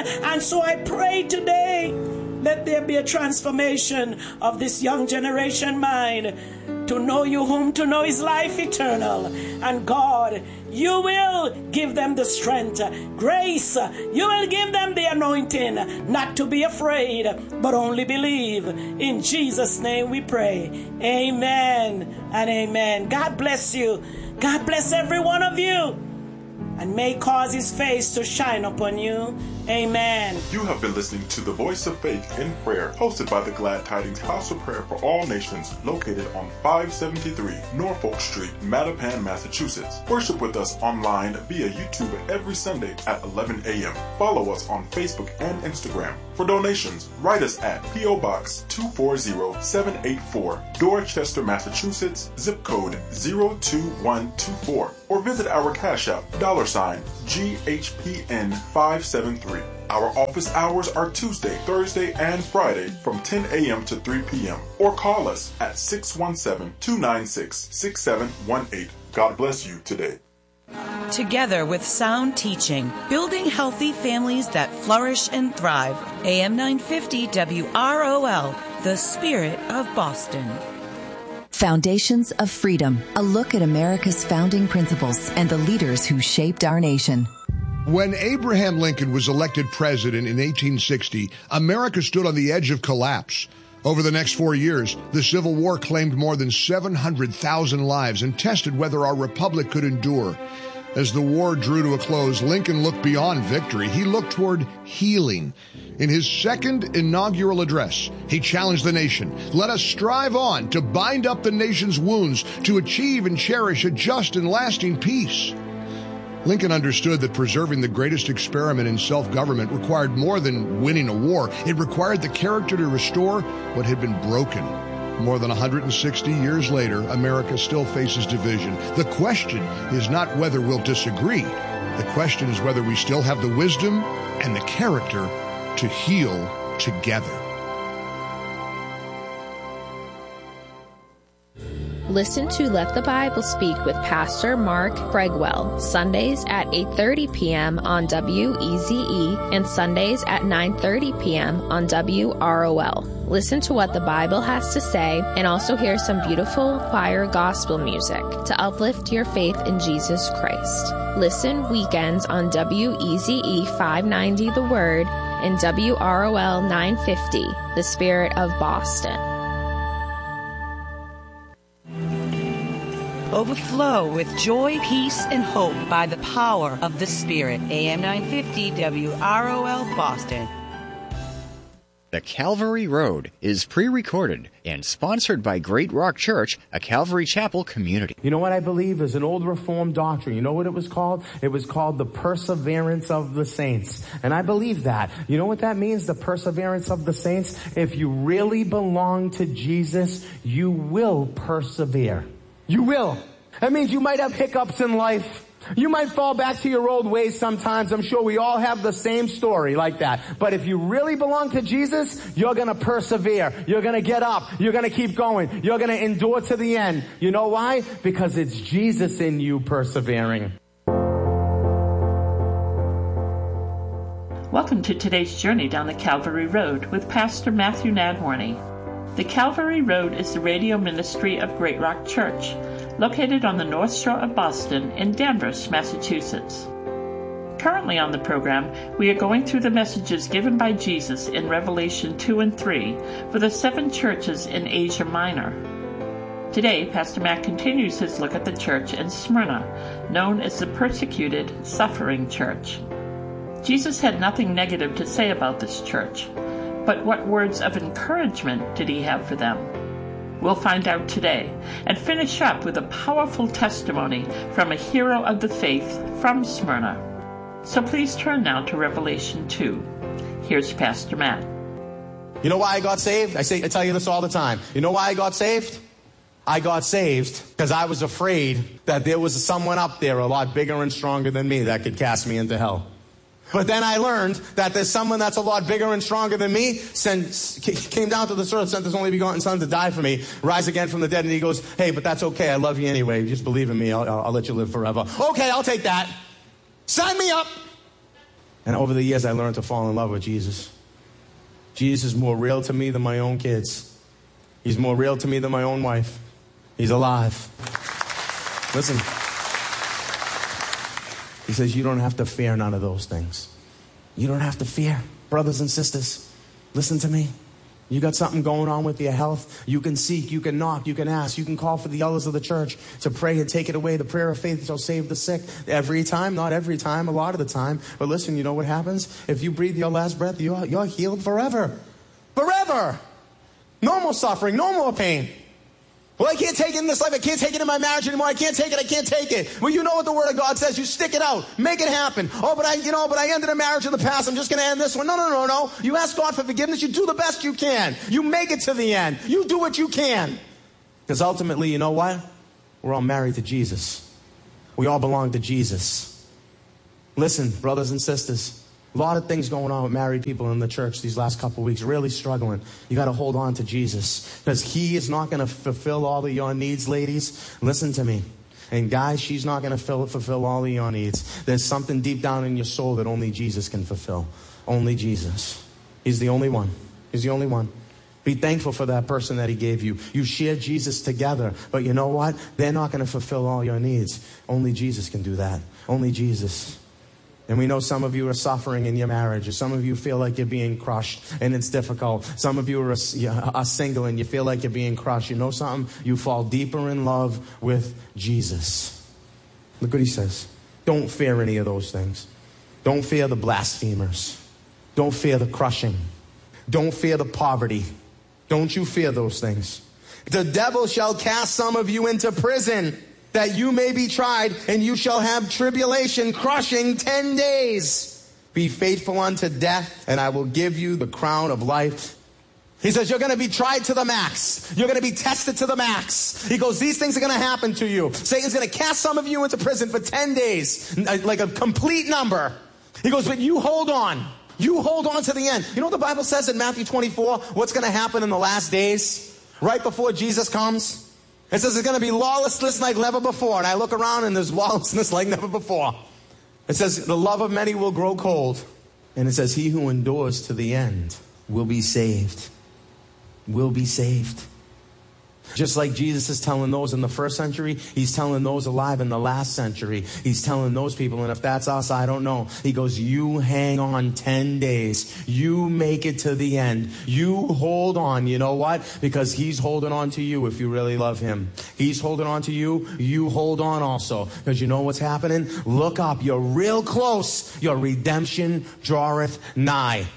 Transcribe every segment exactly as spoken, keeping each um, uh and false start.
And so I pray today, let there be a transformation of this young generation mind to know you whom to know is life eternal. And God, you will give them the strength, grace. You will give them the anointing not to be afraid, but only believe. In Jesus' name we pray. Amen and amen. God bless you. God bless every one of you, and may cause his face to shine upon you. Amen. You have been listening to The Voice of Faith in Prayer, hosted by the Glad Tidings House of Prayer for All Nations, located on five seventy-three Norfolk Street, Mattapan, Massachusetts. Worship with us online via YouTube every Sunday at eleven a.m. Follow us on Facebook and Instagram. For donations, write us at P O. Box two four zero seven eight four, Dorchester, Massachusetts, zip code zero two one two four, or visit our Cash App, dollar sign G H P N five seven three. Our office hours are Tuesday, Thursday, and Friday from ten a.m. to three p.m. Or call us at six one seven, two nine six, six seven one eight. God bless you today. Together with sound teaching, building healthy families that flourish and thrive. A M nine fifty W R O L, the spirit of Boston. Foundations of Freedom, a look at America's founding principles and the leaders who shaped our nation. When Abraham Lincoln was elected president in eighteen sixty, America stood on the edge of collapse. Over the next four years, the Civil War claimed more than seven hundred thousand lives and tested whether our republic could endure. As the war drew to a close, Lincoln looked beyond victory. He looked toward healing. In his second inaugural address, he challenged the nation. Let us strive on to bind up the nation's wounds, to achieve and cherish a just and lasting peace. Lincoln understood that preserving the greatest experiment in self-government required more than winning a war. It required the character to restore what had been broken. More than one hundred sixty years later, America still faces division. The question is not whether we'll disagree. The question is whether we still have the wisdom and the character to heal together. Listen to Let the Bible Speak with Pastor Mark Bregwell, Sundays at eight thirty p.m. on W E Z E and Sundays at nine thirty p.m. on W R O L. Listen to what the Bible has to say and also hear some beautiful choir gospel music to uplift your faith in Jesus Christ. Listen weekends on W E Z E five ninety The Word and W R O L nine fifty, The Spirit of Boston. Overflow with joy, peace, and hope by the power of the Spirit. A M nine fifty W R O L Boston. The Calvary Road is pre-recorded and sponsored by Great Rock Church, a Calvary Chapel community. You know what I believe is an old Reformed doctrine. You know what it was called? It was called the perseverance of the saints. And I believe that. You know what that means, the perseverance of the saints? If you really belong to Jesus, you will persevere. You will. That means you might have hiccups in life. You might fall back to your old ways sometimes. I'm sure we all have the same story like that. But if you really belong to Jesus, you're going to persevere. You're going to get up. You're going to keep going. You're going to endure to the end. You know why? Because it's Jesus in you persevering. Welcome to today's journey down the Calvary Road with Pastor Matthew Nadworny. The Calvary Road is the radio ministry of Great Rock Church, located on the North Shore of Boston in Danvers, Massachusetts. Currently on the program, we are going through the messages given by Jesus in Revelation two and three for the seven churches in Asia Minor. Today, Pastor Matt continues his look at the church in Smyrna, known as the persecuted, suffering church. Jesus had nothing negative to say about this church. But what words of encouragement did he have for them? We'll find out today and finish up with a powerful testimony from a hero of the faith from Smyrna. So please turn now to Revelation two. Here's Pastor Matt. You know why I got saved? I say, I tell you this all the time. You know why I got saved? I got saved because I was afraid that there was someone up there a lot bigger and stronger than me that could cast me into hell. But then I learned that there's someone that's a lot bigger and stronger than me, sent, came down to this earth, sent his only begotten son to die for me, rise again from the dead, and he goes, hey, but that's okay, I love you anyway, just believe in me, I'll, I'll let you live forever. Okay, I'll take that. Sign me up. And over the years, I learned to fall in love with Jesus. Jesus is more real to me than my own kids. He's more real to me than my own wife. He's alive. Listen. He says, you don't have to fear none of those things. You don't have to fear. Brothers and sisters, listen to me. You got something going on with your health, you can seek, you can knock, you can ask, you can call for the elders of the church to pray and take it away. The prayer of faith shall save the sick. Every time, not every time, a lot of the time. But listen, you know what happens? If you breathe your last breath, you're, you're healed forever. Forever. No more suffering, no more pain. Well, I can't take it in this life. I can't take it in my marriage anymore. I can't take it. I can't take it. Well, you know what the Word of God says. You stick it out. Make it happen. Oh, but I, you know, but I ended a marriage in the past. I'm just going to end this one. No, no, no, no. You ask God for forgiveness. You do the best you can. You make it to the end. You do what you can. Because ultimately, you know what? We're all married to Jesus. We all belong to Jesus. Listen, brothers and sisters. A lot of things going on with married people in the church these last couple of weeks, really struggling. You got to hold on to Jesus because he is not going to fulfill all of your needs, ladies. Listen to me. And guys, she's not going to fulfill all of your needs. There's something deep down in your soul that only Jesus can fulfill. Only Jesus. He's the only one. He's the only one. Be thankful for that person that he gave you. You share Jesus together. But you know what? They're not going to fulfill all your needs. Only Jesus can do that. Only Jesus. And we know some of you are suffering in your marriage. Or some of you feel like you're being crushed and it's difficult. Some of you are, are single and you feel like you're being crushed. You know something? You fall deeper in love with Jesus. Look what he says. Don't fear any of those things. Don't fear the blasphemers. Don't fear the crushing. Don't fear the poverty. Don't you fear those things. The devil shall cast some of you into prison, that you may be tried, and you shall have tribulation, crushing ten days. Be faithful unto death, and I will give you the crown of life. He says, you're going to be tried to the max. You're going to be tested to the max. He goes, these things are going to happen to you. Satan's going to cast some of you into prison for ten days, like a complete number. He goes, but you hold on. You hold on to the end. You know what the Bible says in Matthew twenty-four? What's going to happen in the last days? Right before Jesus comes? It says it's going to be lawlessness like never before. And I look around and there's lawlessness like never before. It says the love of many will grow cold. And it says he who endures to the end will be saved. Will be saved. Just like Jesus is telling those in the first century, he's telling those alive in the last century. He's telling those people, and if that's us, I don't know. He goes, you hang on ten days. You make it to the end. You hold on. You know what? Because he's holding on to you if you really love him. He's holding on to you. You hold on also. Because you know what's happening? Look up. You're real close. Your redemption draweth nigh.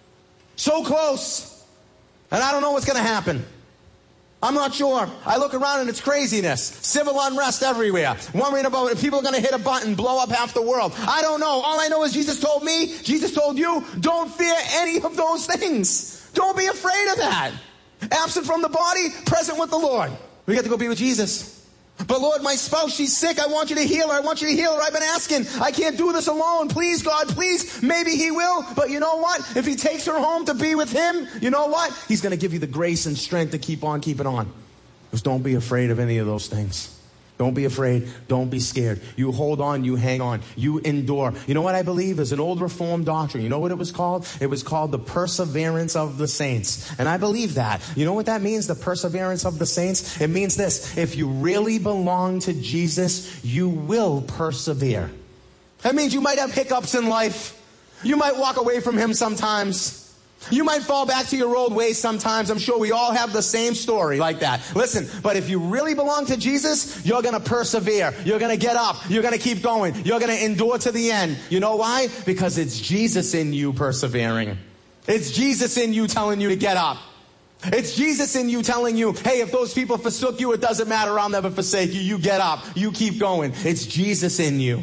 So close. And I don't know what's going to happen. I'm not sure. I look around and it's craziness. Civil unrest everywhere. Worrying about if people are going to hit a button, blow up half the world. I don't know. All I know is Jesus told me, Jesus told you, don't fear any of those things. Don't be afraid of that. Absent from the body, present with the Lord. We got to go be with Jesus. But Lord, my spouse, she's sick. I want you to heal her. I want you to heal her. I've been asking. I can't do this alone. Please, God, please. Maybe he will. But you know what? If he takes her home to be with him, you know what? He's going to give you the grace and strength to keep on keeping on. Just don't be afraid of any of those things. Don't be afraid. Don't be scared. You hold on. You hang on. You endure. You know what I believe is an old Reformed doctrine. You know what it was called? It was called the perseverance of the saints. And I believe that. You know what that means? The perseverance of the saints? It means this. If you really belong to Jesus, you will persevere. That means you might have hiccups in life. You might walk away from him sometimes. You might fall back to your old ways sometimes. I'm sure we all have the same story like that. Listen, but if you really belong to Jesus, you're going to persevere. You're going to get up. You're going to keep going. You're going to endure to the end. You know why? Because it's Jesus in you persevering. It's Jesus in you telling you to get up. It's Jesus in you telling you, hey, if those people forsook you, it doesn't matter. I'll never forsake you. You get up. You keep going. It's Jesus in you.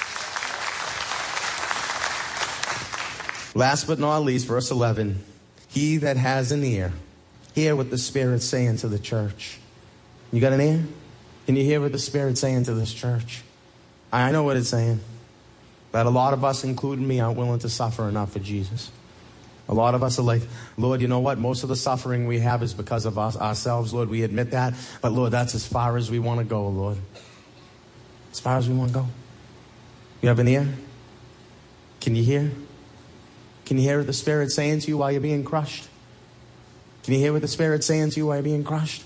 Last but not least, verse eleven. He that has an ear, hear what the Spirit's saying to the church. You got an ear? Can you hear what the Spirit's saying to this church? I know what it's saying. That a lot of us, including me, aren't willing to suffer enough for Jesus. A lot of us are like, Lord, you know what? Most of the suffering we have is because of us, ourselves, Lord. We admit that. But Lord, that's as far as we want to go, Lord. As far as we want to go. You have an ear? Can you hear? Can you hear what the Spirit's saying to you while you're being crushed? Can you hear what the Spirit's saying to you while you're being crushed?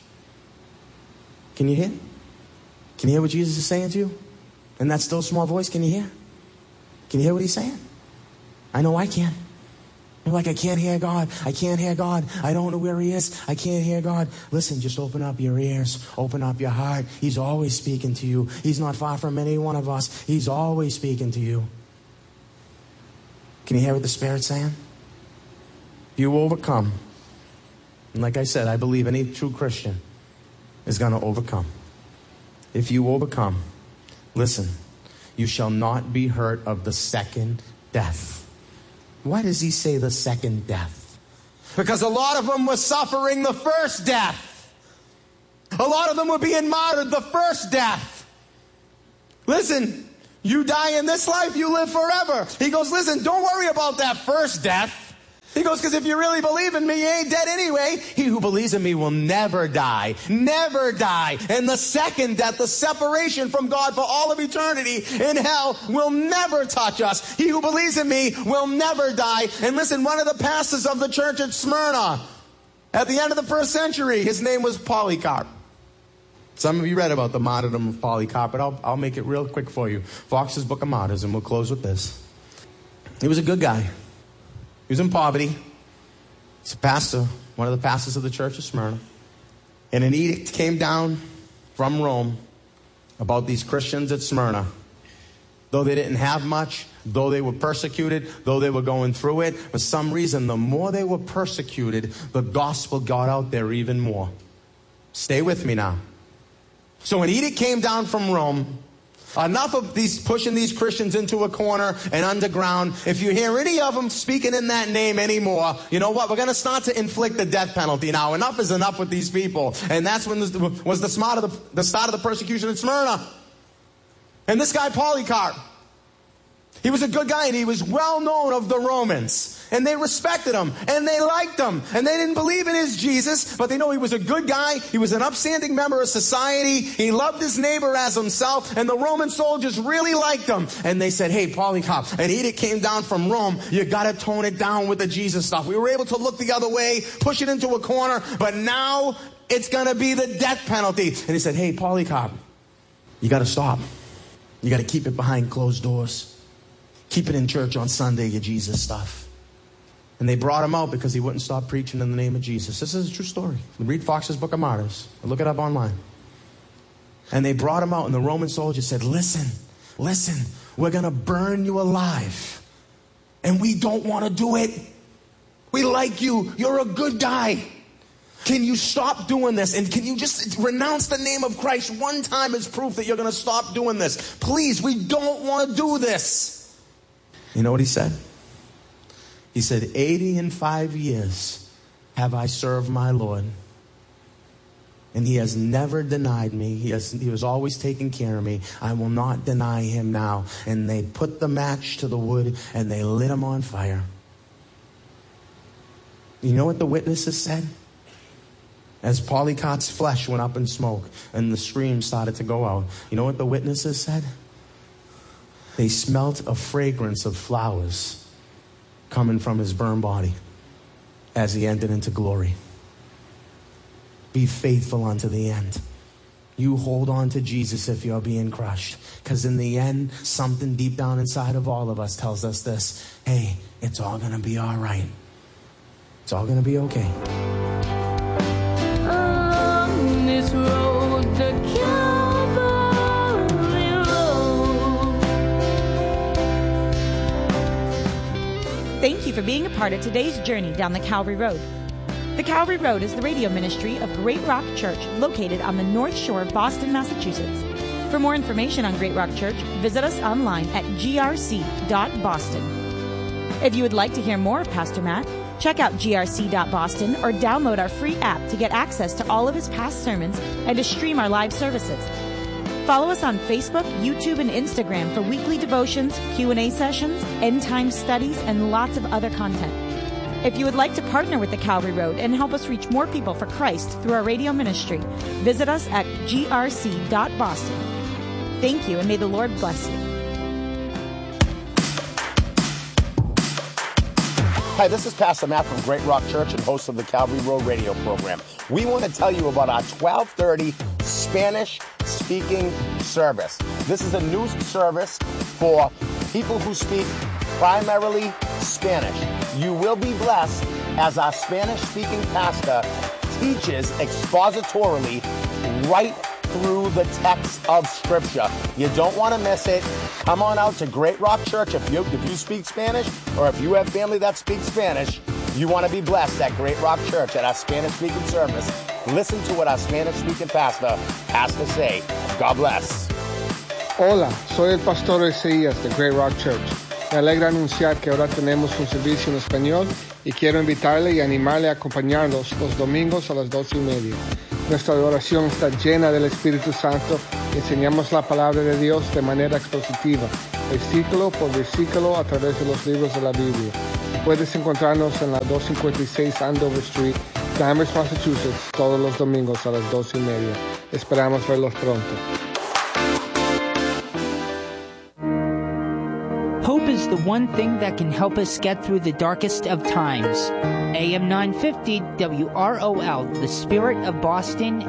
Can you hear? Can you hear what Jesus is saying to you? In that still small voice, can you hear? Can you hear what he's saying? I know I can. You're like, I can't hear God. I can't hear God. I don't know where he is. I can't hear God. Listen, just open up your ears. Open up your heart. He's always speaking to you. He's not far from any one of us. He's always speaking to you. Can you hear what the Spirit's saying? You overcome. And like I said, I believe any true Christian is going to overcome. If you overcome, listen, you shall not be hurt of the second death. Why does he say the second death? Because a lot of them were suffering the first death. A lot of them were being martyred the first death. Listen, you die in this life, you live forever. He goes, listen, don't worry about that first death. He goes, because if you really believe in me, you ain't dead anyway. He who believes in me will never die. Never die. And the second death, the separation from God for all of eternity in hell, will never touch us. He who believes in me will never die. And listen, one of the pastors of the church at Smyrna, at the end of the first century, his name was Polycarp. Some of you read about the martyrdom of Polycarp, but I'll, I'll make it real quick for you. Fox's Book of Martyrs, and we'll close with this. He was a good guy. He was in poverty. He's a pastor, one of the pastors of the church of Smyrna. And an edict came down from Rome about these Christians at Smyrna. Though they didn't have much, though they were persecuted, though they were going through it, for some reason, the more they were persecuted, the gospel got out there even more. Stay with me now. So an edict came down from Rome. Enough of these pushing these Christians into a corner and underground. If you hear any of them speaking in that name anymore, you know what? We're going to start to inflict the death penalty now. Enough is enough with these people. And that's when this was the start of the, the start of the persecution in Smyrna. And this guy Polycarp, he was a good guy, and he was well known of the Romans. And they respected him, and they liked him, and they didn't believe in his Jesus, but they know he was a good guy. He was an upstanding member of society. He loved his neighbor as himself, and the Roman soldiers really liked him. And they said, hey, Polycarp, an edict came down from Rome. You got to tone it down with the Jesus stuff. We were able to look the other way, push it into a corner, but now it's going to be the death penalty. And he said, hey, Polycarp, you got to stop. You got to keep it behind closed doors. Keep it in church on Sunday, your Jesus stuff. And they brought him out because he wouldn't stop preaching in the name of Jesus. This is a true story. Read Fox's Book of Martyrs. Look it up online. And they brought him out, and the Roman soldiers said, listen, listen, we're going to burn you alive. And we don't want to do it. We like you. You're a good guy. Can you stop doing this? And can you just renounce the name of Christ one time as proof that you're going to stop doing this? Please, we don't want to do this. You know what he said? He said, eighty and five years have I served my Lord. And he has never denied me. He has, he was always taking care of me. I will not deny him now. And they put the match to the wood and they lit him on fire. You know what the witnesses said? As Polycarp's flesh went up in smoke and the scream started to go out, you know what the witnesses said? They smelt a fragrance of flowers coming from his burned body as he entered into glory. Be faithful unto the end. You hold on to Jesus if you're being crushed. Because in the end, something deep down inside of all of us tells us this. Hey, it's all going to be all right. It's all going to be okay. On this road, the Calvary road. Thank you for being a part of today's journey down the Calvary Road. The Calvary Road is the radio ministry of Great Rock Church, located on the North Shore of Boston, Massachusetts. For more information on Great Rock Church, visit us online at g r c dot boston. If you would like to hear more of Pastor Matt, check out g r c dot boston or download our free app to get access to all of his past sermons and to stream our live services. Follow us on Facebook, YouTube, and Instagram for weekly devotions, Q and A sessions, end-time studies, and lots of other content. If you would like to partner with the Calvary Road and help us reach more people for Christ through our radio ministry, visit us at g r c dot boston. Thank you, and may the Lord bless you. Hi, this is Pastor Matt from Great Rock Church and host of the Calvary Road radio program. We want to tell you about our twelve thirty Spanish-speaking service. This is a new service for people who speak primarily Spanish. You will be blessed as our Spanish-speaking pastor teaches expositorily right through the text of Scripture. You don't want to miss it. Come on out to Great Rock Church. If you, if you speak Spanish, or if you have family that speaks Spanish, you want to be blessed at Great Rock Church at our Spanish-speaking service. Listen to what our Spanish-speaking pastor has to say. God bless. Hola, soy el pastor Isaías de Great Rock Church. Me alegra anunciar que ahora tenemos un servicio en español y quiero invitarle y animarle a acompañarnos los domingos a las doce y media. Nuestra adoración está llena del Espíritu Santo y enseñamos la palabra de Dios de manera expositiva, versículo por versículo a través de los libros de la Biblia. Puedes encontrarnos en la doscientos cincuenta y seis Andover Street, Danvers, Massachusetts, todos los domingos a las doce y media. Esperamos verlos pronto. Hope is the one thing that can help us get through the darkest of times. A M nine fifty W R O L, the Spirit of Boston.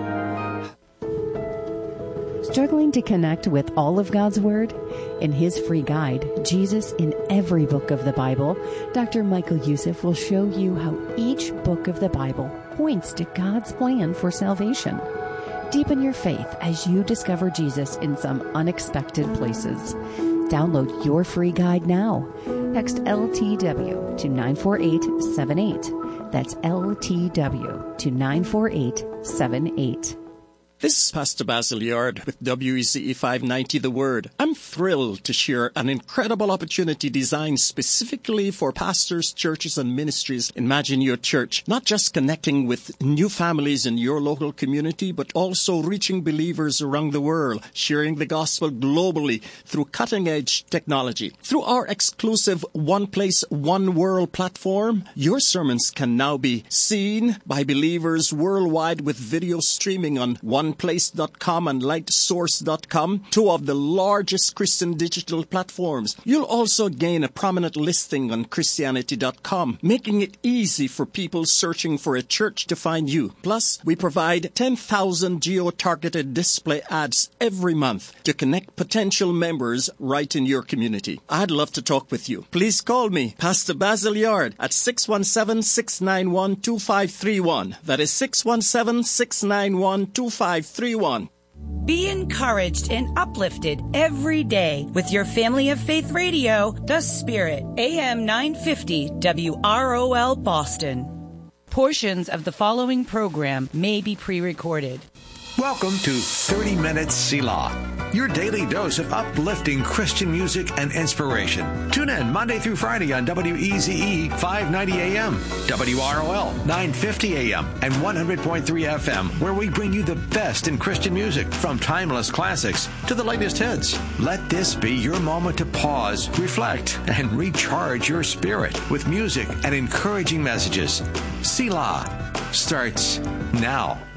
Struggling to connect with all of God's Word? In his free guide, Jesus in Every Book of the Bible, Doctor Michael Youssef will show you how each book of the Bible points to God's plan for salvation. Deepen your faith as you discover Jesus in some unexpected places. Download your free guide now. Text L T W to nine four eight seven eight. That's L T W to nine four eight seven eight. This is Pastor Basil Yard with W E C E five ninety The Word. I'm thrilled to share an incredible opportunity designed specifically for pastors, churches, and ministries. Imagine your church not just connecting with new families in your local community, but also reaching believers around the world, sharing the gospel globally through cutting-edge technology. Through our exclusive One Place, One World platform, your sermons can now be seen by believers worldwide with video streaming on one place dot com and light source dot com, two of the largest Christian digital platforms. You'll also gain a prominent listing on Christianity dot com, making it easy for people searching for a church to find you. Plus, we provide ten thousand geo-targeted display ads every month to connect potential members right in your community. I'd love to talk with you. Please call me, Pastor Basil Yard, at six one seven, six nine one, two five three one. That is six one seven, six nine one, two five three one. Be encouraged and uplifted every day with your Family of Faith Radio, The Spirit, A M nine fifty W R O L Boston. Portions of the following program may be pre-recorded. Welcome to thirty minutes Selah, your daily dose of uplifting Christian music and inspiration. Tune in Monday through Friday on W E Z E five ninety A M, W R O L nine fifty A M, and one hundred point three F M, where we bring you the best in Christian music, from timeless classics to the latest hits. Let this be your moment to pause, reflect, and recharge your spirit with music and encouraging messages. Selah starts now.